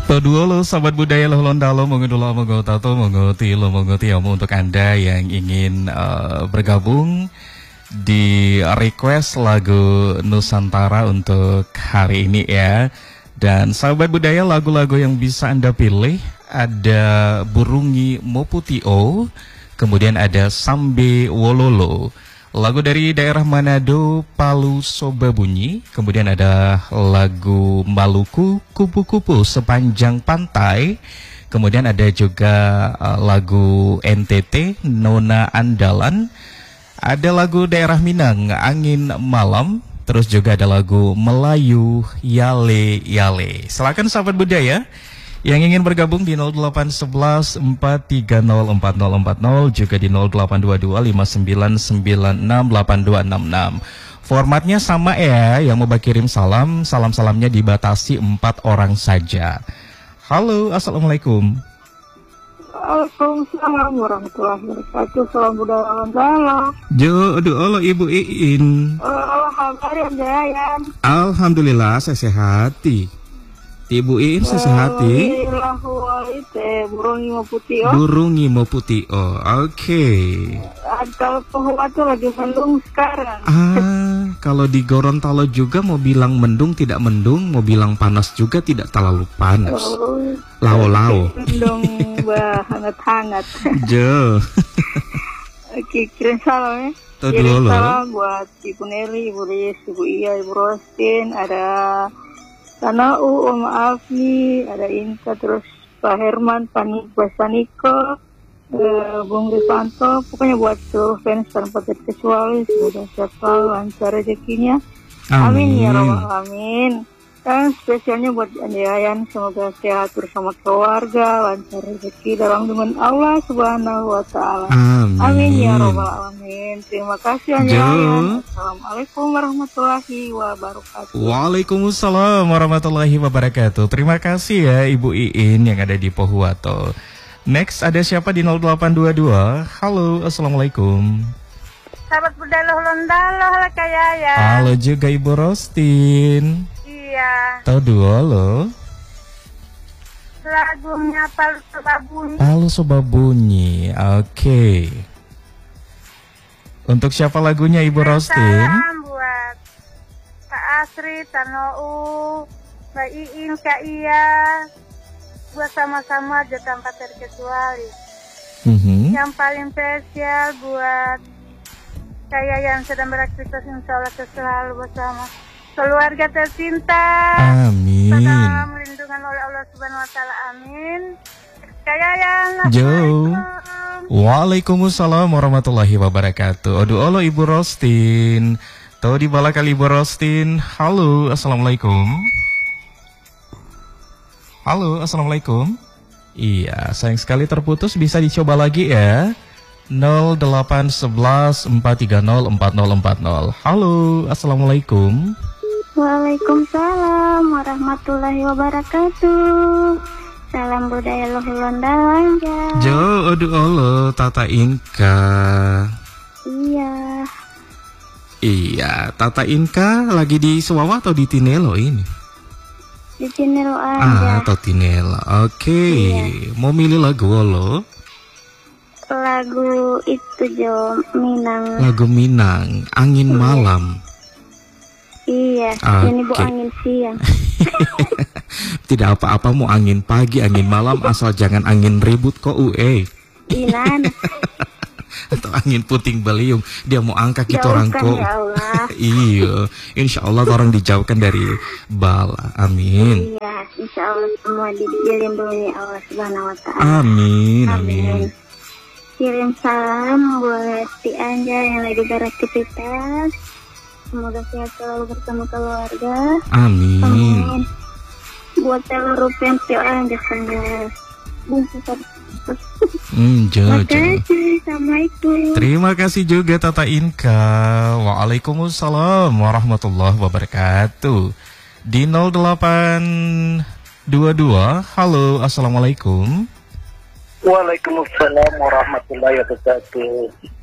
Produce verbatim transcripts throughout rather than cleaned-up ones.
Toduolo, sahabat budaya Lohlondalo, mengudulah mengotato, mengoti lo mengoti yamu untuk Anda yang ingin uh, bergabung di request lagu Nusantara untuk hari ini ya. Dan sahabat budaya, lagu-lagu yang bisa Anda pilih ada Burungi Moputio, kemudian ada Sambe Wololo. Lagu dari daerah Manado, Palu Sobabunyi. Kemudian ada lagu Maluku, Kupu-Kupu Sepanjang Pantai. Kemudian ada juga uh, lagu N T T, Nona Andalan. Ada lagu daerah Minang, Angin Malam. Terus juga ada lagu Melayu, Yale Yale. Silakan sahabat budaya yang ingin bergabung di nol delapan satu satu empat tiga nol empat nol empat nol, juga di nol delapan dua dua lima sembilan sembilan enam delapan dua enam enam. Formatnya sama ya, yang mau kirim salam, salam-salamnya dibatasi empat orang saja. Halo, assalamualaikum. Waalaikumsalam warahmatullahi wabarakatuh. Salam budaya Lohlondalo. Jo, aduh, halo Ibu Iin. Alhamdulillah, Alhamdulillah, saya sehati. Ibu Iin sesehati. Burungi Moputio. Burungi Moputio. Oke. Kalau Pohua itu lagi mendung sekarang. Ah, kalau di Gorontalo juga mau bilang mendung tidak mendung, mau bilang panas juga tidak terlalu panas. Lao-lao. Mendung bah hangat-hangat. Jo. Oke, kirim salam ya. Kirim salam buat Ibu Nelly, Ibu Riz, Ibu Iya, Ibu Rostin, ada Tanau, Om Afni, ada Inka, terus Pak Herman, Pak Saniko, eh, Bung Rifanto, pokoknya buat seluruh fans tanpa terkecuali, semoga sehat selalu, lancar rezekinya. Amin, amin ya Rabbal Alamin. Dan spesialnya buat Anjayan, semoga sehat bersama keluarga, lancar rezeki dalam lindungan Allah Subhanahu Wa Taala. Amin. Amin ya Rabbal Alamin. Terima kasih Anjayan. Assalamualaikum warahmatullahi wabarakatuh. Waalaikumsalam warahmatullahi wabarakatuh. Terima kasih ya Ibu Iin yang ada di Pohuwato. Next ada siapa di nol delapan dua dua? Halo, assalamualaikum. Sahabat budaya Lohlondalo, halo Kak Yaya. Halo juga Ibu Rostin. Iya. Tahu dua lo? Lagunya Palu Sobabunyi. Palu Sobabunyi. Oke. Okay. Untuk siapa lagunya Ibu Rostin? Salam buat Kak Asri, Tanou, Mbak Iin, Kak Iya. Buat sama-sama aja tanpa terkecuali. Mm-hmm. Yang paling spesial buat saya yang sedang beraktivitas, insya Allah selalu bersama keluarga tercinta. Amin. Dalam lindungan oleh Allah Subhanahu Wa Taala. Amin. Saya yang Jo. Waalaikumsalam warahmatullahi wabarakatuh. Aduh, halo Ibu Rostin. Tahu di bala kali Ibu Rostin. Halo, assalamualaikum. Halo, assalamualaikum. Iya, sayang sekali terputus. Bisa dicoba lagi ya. nol delapan satu satu empat tiga nol empat nol empat nol. Halo, assalamualaikum. Waalaikumsalam warahmatullahi wabarakatuh. Salam budaya Lohlondalo. Jo, aduh halo, Tata Inka. Iya. Iya, Tata Inka lagi di Suwawa atau di Tinelo ini? Di Tinelo aja. Ah, atau Tinelo. Oke, okay. Iya. Mau milih lagu lo? Lagu itu Jo, Minang. Lagu Minang, Angin Malam. Iya, okay. Ini bu angin siang. Tidak apa-apa, mau angin pagi, angin malam, asal jangan angin ribut kok ue. Inan. Atau angin puting beliung, dia mau angkat kita orang kok. Ya Allah. Iya, insya Allah orang dijauhkan dari bala. Amin. Iya, insya Allah semua dilindungi Allah Subhanahu Wa Taala. Amin, amin. Kirim salam buat si Anja yang lagi beraktivitas. Semoga sehat selalu bersama keluarga. Amin. Amin. Buat seluruh fans Anja sangat. Hmm, Terima kasih. Assalamualaikum. Terima kasih juga Tata Inka. Waalaikumsalam warahmatullahi wabarakatuh. Di nol delapan dua dua. Halo, assalamualaikum. Waalaikumsalam warahmatullahi wabarakatuh.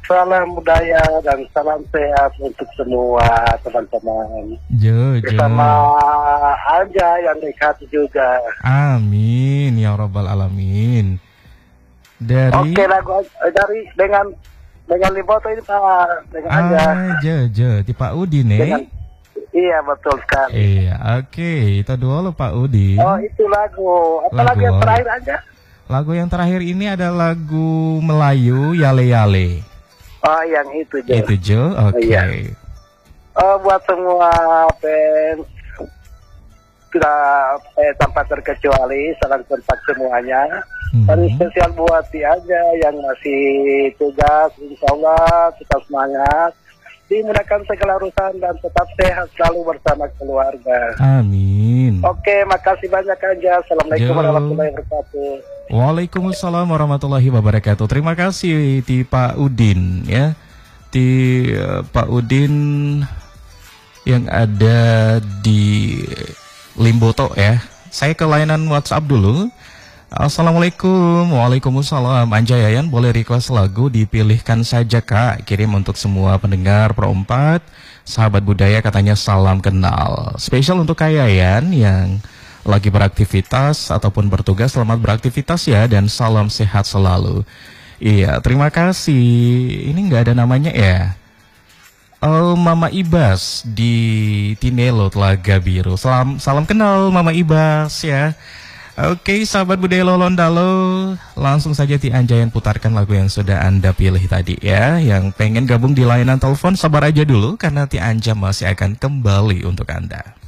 salam budaya dan salam sehat untuk semua teman-teman. Jo, jo. Bersama Anja yang dekat juga. Amin ya rabbal alamin. Dari Oke, lagu dari dengan dengan Liboto ini Pak, dengan Anja. Ah, jo, jo. Di Pak Udin eh? Dengan, iya betul sekali. Iya, oke. Itu dulu Pak Udin. Oh itu lagu. Apa Lagu lagu yang apa? terakhir aja? Lagu yang terakhir ini ada lagu Melayu Yale Yale. Oh yang itu Jo. Itu Jo, oke. Iya. Oh, buat semua fans tidak eh, tanpa terkecuali salam kompak semuanya. Hmm. Dan spesial buat dia aja yang masih tugas, insya Allah tetap semangat, dimudahkan segala urusan dan tetap sehat selalu bersama keluarga. Amin. Oke, makasih banyak aja. Assalamualaikum Yo. warahmatullahi wabarakatuh. Waalaikumsalam warahmatullahi wabarakatuh. Terima kasih di Pak Udin ya. Di uh, Pak Udin yang ada di Limboto ya. Saya ke layanan WhatsApp dulu. Assalamualaikum. Waalaikumsalam. Anja Yayan, boleh request lagu dipilihkan saja Kak. Kirim untuk semua pendengar Pro empat, sahabat budaya, katanya salam kenal. Spesial untuk Kak Yayan yang lagi beraktivitas ataupun bertugas, selamat beraktivitas ya, dan salam sehat selalu. Iya, terima kasih. Ini nggak ada namanya ya. Oh, Mama Ibas di Tinelo, Telaga Biru. Salam, salam kenal Mama Ibas ya. Oke, sahabat budaya Lolondalo, langsung saja Ti Anjayan putarkan lagu yang sudah Anda pilih tadi ya. Yang pengen gabung di layanan telepon, sabar aja dulu karena Ti Anja masih akan kembali untuk Anda.